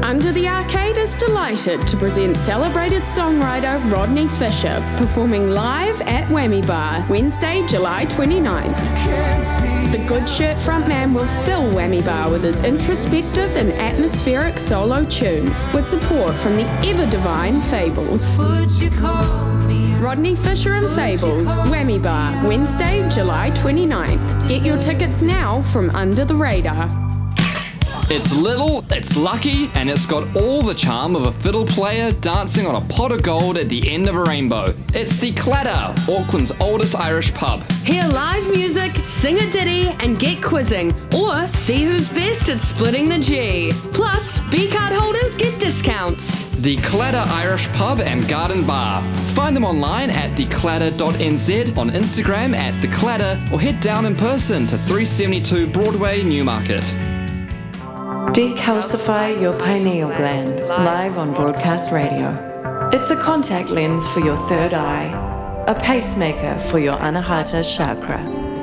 Under the Arcade is delighted to present celebrated songwriter Rodney Fisher performing live at Whammy Bar, Wednesday, July 29th. The Good Shirt frontman will fill Whammy Bar with his introspective and atmospheric solo tunes, with support from the ever-divine Fables. Rodney Fisher and Fables, Whammy Bar, Wednesday, July 29th. Get your tickets now from Under the Radar. It's little, it's lucky, and it's got all the charm of a fiddle player dancing on a pot of gold at the end of a rainbow. It's the Clatter, Auckland's oldest Irish pub. Hear live music, sing a ditty, and get quizzing, or see who's best at splitting the G. Plus, B-card holders get discounts. The Clatter Irish Pub and Garden Bar. Find them online at theclatter.nz, on Instagram at theclatter, or head down in person to 372 Broadway, Newmarket. Decalcify your pineal gland, live on broadcast radio. It's a contact lens for your third eye, a pacemaker for your anahata chakra.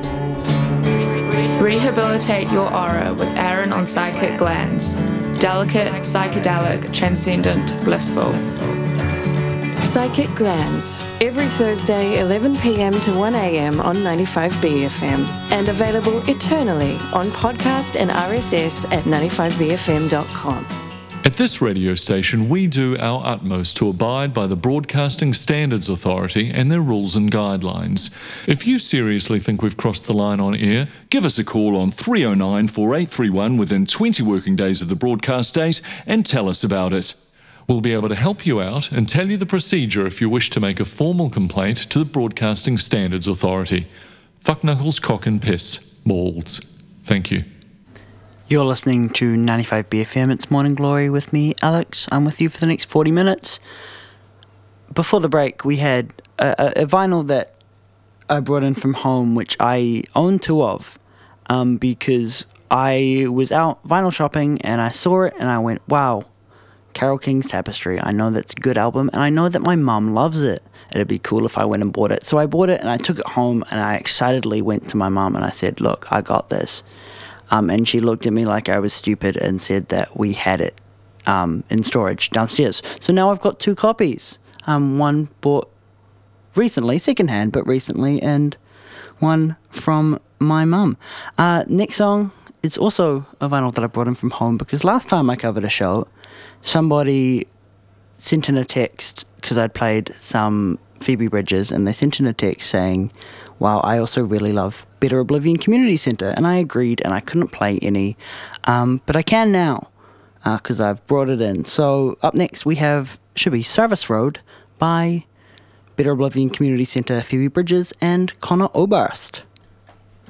Rehabilitate your aura with Aaron on Psychic Glands. Delicate, psychedelic, transcendent, blissful. Psychic Glands, every Thursday 11 p.m. to 1 a.m. on 95B FM, and available eternally on podcast and RSS at 95bfm.com. At this radio station, we do our utmost to abide by the Broadcasting Standards Authority and their rules and guidelines. If you seriously think we've crossed the line on air, give us a call on 309 4831 within 20 working days of the broadcast date and tell us about it. We'll be able to help you out and tell you the procedure if you wish to make a formal complaint to the Broadcasting Standards Authority. Fuck knuckles, cock and piss. Balls. Thank you. You're listening to 95BFM. It's Morning Glory with me, Alex. I'm with you for the next 40 minutes. Before the break, we had a vinyl that I brought in from home, which I own two of, because I was out vinyl shopping and I saw it and I went, wow, Carole King's Tapestry. I know that's a good album, and I know that my mum loves it. It'd be cool if I went and bought it. So I bought it, and I took it home, and I excitedly went to my mum, and I said, look, I got this. And she looked at me like I was stupid and said that we had it in storage downstairs. So now I've got two copies. One bought recently, secondhand, but recently, and one from my mum. Next song, it's also a vinyl that I brought in from home, because last time I covered a show, somebody sent in a text, because I'd played some Phoebe Bridgers, and they sent in a text saying, wow, I also really love Better Oblivion Community Centre, and I agreed, and I couldn't play any, but I can now, because I've brought it in. So up next we have, should be Service Road by Better Oblivion Community Centre, Phoebe Bridgers and Connor Oberst.